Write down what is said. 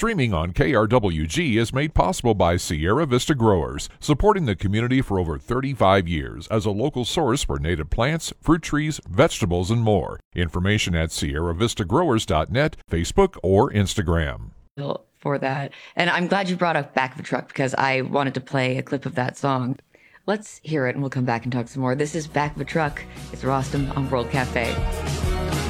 Streaming on KRWG is made possible by Sierra Vista Growers, supporting the community for over 35 years as a local source for native plants, fruit trees, vegetables, and more. Information at sierravistagrowers.net, Facebook, or Instagram. For that. And I'm glad you brought up Back of a Truck because I wanted to play a clip of that song. Let's hear it and we'll come back and talk some more. This is Back of a Truck. It's Rostam on World Cafe.